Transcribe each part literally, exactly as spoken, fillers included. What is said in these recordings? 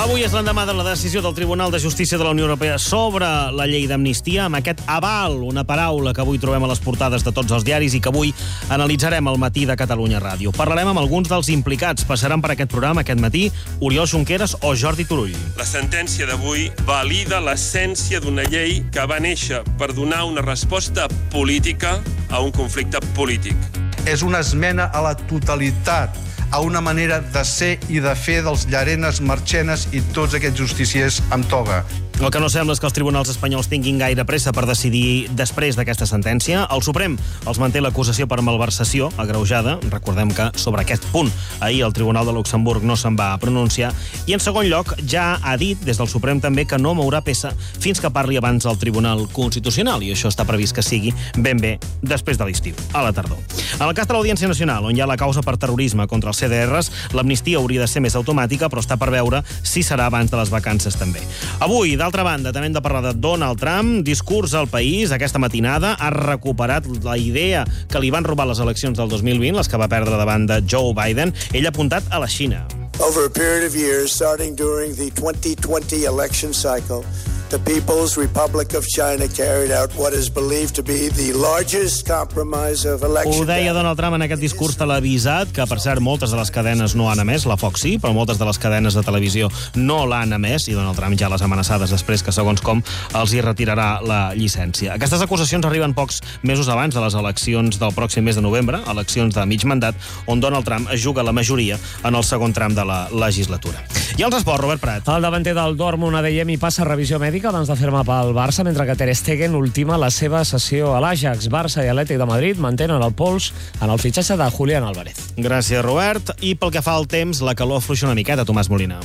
Avui és l'endemà de la decisió del Tribunal de Justícia de la Unió Europea sobre la llei d'amnistia, amb aquest aval, una paraula que avui trobem a les portades de tots els diaris i que avui analitzarem al matí de Catalunya Ràdio. Parlarem amb alguns dels implicats. Passaran per aquest programa aquest matí Oriol Junqueras o Jordi Turull. La sentència d'avui valida l'essència d'una llei que va néixer per donar una resposta política a un conflicte polític. És una esmena a la totalitat, a una manera de ser i de fer dels Llarenes, Marchenes i tots aquests justiciers amb toga. El que no sembla és que els tribunals espanyols tinguin gaire pressa per decidir després d'aquesta sentència. El Suprem els manté l'acusació per malversació agreujada. Recordem que sobre aquest punt ahir el Tribunal de Luxemburg no se'n va pronunciar. I en segon lloc ja ha dit des del Suprem també que no mourà peça fins que parli abans al Tribunal Constitucional, i això està previst que sigui ben bé després de l'estiu, a la tardor. En el cas de l'Audiència Nacional, on hi ha la causa per terrorisme contra els C D Rs, l'amnistia hauria de ser més automàtica, però està per veure si serà abans de les vacances també. Avui, d'altra banda, també hem de parlar de Donald Trump. Discurs al país aquesta matinada. Ha recuperat la idea que li van robar les eleccions del dos mil vint, les que va perdre davant de Joe Biden. Ell ha apuntat a la Xina. Over a period of years, starting during the twenty twenty election cycle, the People's Republic of China carried out what is believed to be the largest compromise of election. Ho deia Donald Trump en aquest discurs televisat, que per cert moltes de les cadenes no han emès, la Fox sí, però moltes de les cadenes de televisió no l'han emès, i Donald Trump ja les amenaçades després que, segons com, els hi retirarà la llicència. Aquestes acusacions arriben pocs mesos abans de les eleccions del pròxim mes de novembre, eleccions de mig mandat, on Donald Trump es juga la majoria en el segon tram de la legislatura. I els esports, Robert Prat. El davanter del Dortmund, Adeyemi, i passa revisió mèdica abans de firmar pel Barça, mentre que Ter Stegen ultima la seva sessió a l'Ajax. Barça i Atlètic de Madrid mantenen el pols en el fitxatge de Julián Álvarez. Gràcies, Robert. I pel que fa al temps, la calor afluixa una miqueta, Tomàs Molina.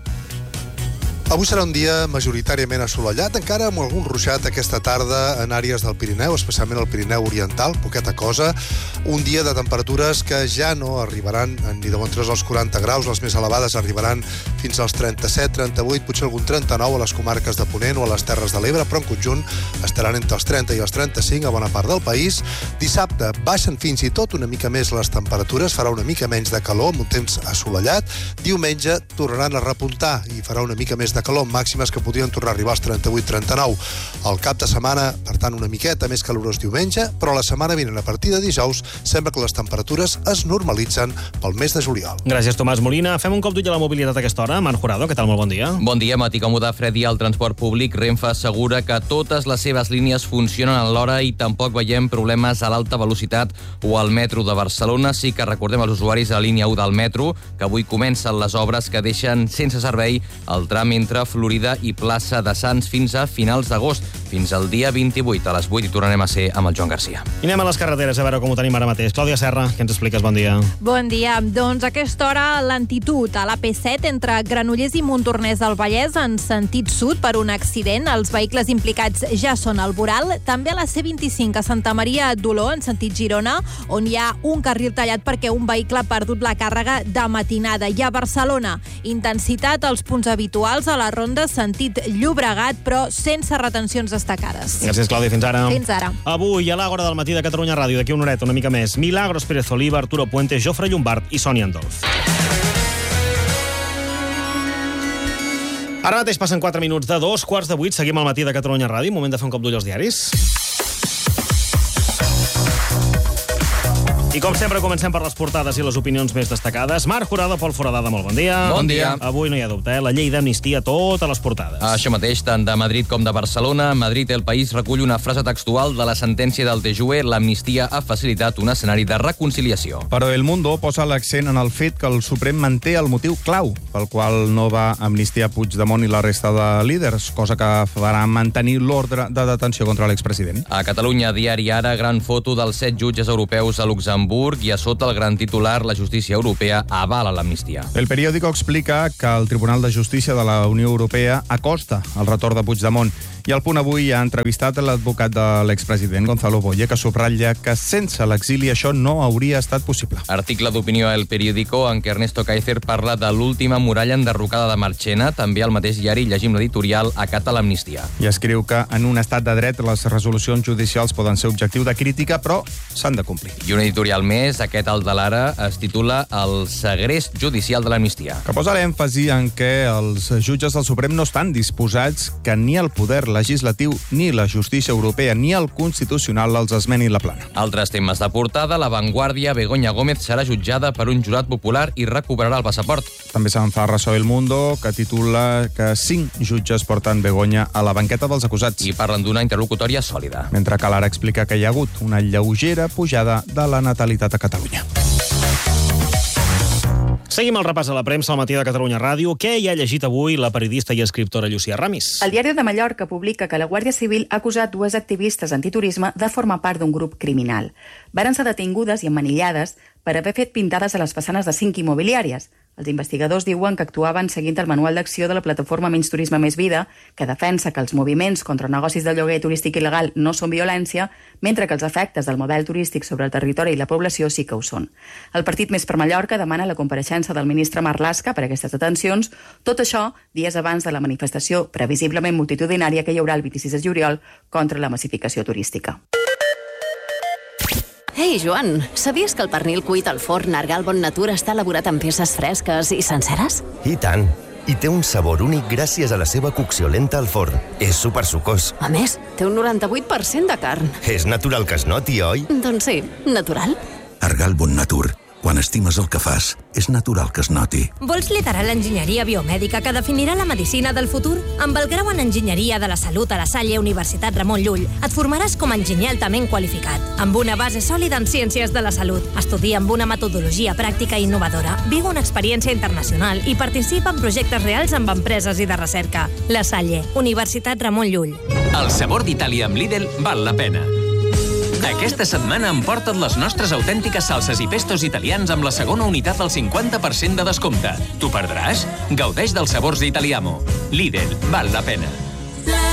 Avui serà un dia majoritàriament assolellat, encara amb algun ruixat aquesta tarda en àrees del Pirineu, especialment el Pirineu Oriental, poqueta cosa. Un dia de temperatures que ja no arribaran ni de bon tros als quaranta graus, les més elevades arribaran fins als trenta-set, trenta-vuit, potser algun trenta-nou a les comarques de Ponent o a les Terres de l'Ebre, però en conjunt estaran entre els trenta i els trenta-cinc a bona part del país. Dissabte baixen fins i tot una mica més les temperatures, farà una mica menys de calor, amb un temps assolellat. Diumenge tornaran a repuntar i farà una mica més de calor, màximes que podrien tornar a arribar als trenta-vuit trenta-nou. El cap de setmana, per tant, una miqueta més calorós diumenge, però la setmana vinent, a partir de dijous, sembla que les temperatures es normalitzen pel mes de juliol. Gràcies, Tomàs Molina. Fem un cop d'ull a la mobilitat a aquesta hora. Marc Jurado, què tal? Molt bon dia. Bon dia, matí còmode, fred i al transport públic. Renfe assegura que totes les seves línies funcionen a l'hora i tampoc veiem problemes a l'alta velocitat o al metro de Barcelona. Sí que recordem als usuaris de la línia u del metro que avui comencen les obres que deixen sense servei el tram entre Florida i plaça de Sants fins a finals d'agost, fins al dia vint-i-vuit. A les vuit hi tornarem a ser amb el Joan Garcia. I anem a les carreteres a veure com ho tenim ara mateix. Clàudia Serra, què ens expliques? Bon dia. Bon dia. Doncs a aquesta hora lentitud a la P set entre Granollers i Montornès del Vallès en sentit sud per un accident. Els vehicles implicats ja són al voral. També a la C vint-i-cinc a Santa Maria d'Oló en sentit Girona, on hi ha un carril tallat perquè un vehicle ha perdut la càrrega de matinada. I a Barcelona, intensitat als punts habituals a la ronda sentit Llobregat, però sense retencions destacades. Gràcies, Clàudia. Fins ara. Fins ara. Avui, a l'Àgora del matí de Catalunya Ràdio, d'aquí una horeta, una mica més, Milagros Pérez Oliva, Arturo Puente, Jofre Llombard i Sònia Andolf. Ara mateix passen quatre minuts de dos quarts de vuit. Seguim al matí de Catalunya Ràdio. Moment de fer un cop d'ull als diaris. I com sempre comencem per les portades i les opinions més destacades. Marc Jurado, Pol Foradada, molt bon dia. Bon dia. Avui no hi ha dubte, eh? La llei d'amnistia, totes les portades. Això mateix, tant de Madrid com de Barcelona. Madrid, El País, recull una frase textual de la sentència del T J U E. L'amnistia ha facilitat un escenari de reconciliació. Però El Mundo posa l'accent en el fet que el Suprem manté el motiu clau pel qual no va amnistiar Puigdemont i la resta de líders, cosa que farà mantenir l'ordre de detenció contra l'expresident. A Catalunya, diari Ara, gran foto dels set jutges europeus a Luxemburg i a sota el gran titular, la justícia europea avala l'amnistia. El periòdico explica que el Tribunal de Justícia de la Unió Europea acosta el retorn de Puigdemont I al Punt Avui ha entrevistat l'advocat de l'expresident Gonzalo Boye, que subratlla que sense l'exili això no hauria estat possible. Article d'opinió a El Periódico en què Ernesto Kaiser parla de l'última muralla enderrocada de Marchena. També al mateix diari llegim l'editorial Acata l'amnistia. I escriu que en un estat de dret les resolucions judicials poden ser objectiu de crítica, però s'han de complir. I un editorial més, aquest al de l'Ara, es titula El segrest judicial de l'amnistia. Que posa l'èmfasi en què els jutges del Suprem no estan disposats que ni el poder legislatiu, ni la justícia europea, ni el constitucional els esmeni la plana. Altres temes de portada, La Vanguardia, Begoña Gómez serà jutjada per un jurat popular i recuperarà el passaport. També se'n fa ressò El Mundo, que titula que cinc jutges porten Begoña a la banqueta dels acusats. I parlen d'una interlocutòria sòlida. Mentre que l'Ara explica que hi ha hagut una lleugera pujada de la natalitat a Catalunya. Seguim el repàs a la premsa al matí de Catalunya Ràdio. Què hi ha llegit avui la periodista i escriptora Llucia Ramis? El Diari de Mallorca publica que la Guàrdia Civil ha acusat dues activistes antiturisme de formar part d'un grup criminal. Varen ser detingudes i emmanillades per haver fet pintades a les façanes de cinc immobiliàries. Els investigadors diuen que actuaven seguint el manual d'acció de la plataforma Menys Turisme Més Vida, que defensa que els moviments contra negocis de lloguer turístic il·legal no són violència, mentre que els efectes del model turístic sobre el territori i la població sí que ho són. El Partit Més per Mallorca demana la compareixença del ministre Marlaska per a aquestes detencions, tot això dies abans de la manifestació previsiblement multitudinària que hi haurà el vint-i-sis de juliol contra la massificació turística. Ei, Joan, sabies que el pernil cuit al forn Argal Bon Natur està elaborat amb peces fresques i senceres? I tant! I té un sabor únic gràcies a la seva cocció lenta al forn. És supersucós. A més, té un noranta-vuit per cent de carn. És natural que es noti, oi? Doncs sí, natural. Argal Bon Natur. Quan estimes el que fas, és natural que es noti. Vols liderar l'enginyeria biomèdica que definirà la medicina del futur? Amb el grau en Enginyeria de la Salut a la Salle Universitat Ramon Llull et formaràs com a enginyer altament qualificat, amb una base sòlida en ciències de la salut. Estudia amb una metodologia pràctica i innovadora, viu una experiència internacional i participa en projectes reals amb empreses i de recerca. La Salle, Universitat Ramon Llull. El sabor d'Itàlia amb Lidl val la pena. Aquesta setmana emporta't les nostres autèntiques salses i pestos italians amb la segona unitat al cinquanta per cent de descompte. T'ho perdràs? Gaudeix dels sabors d'Italiamo. Lidl, val la pena.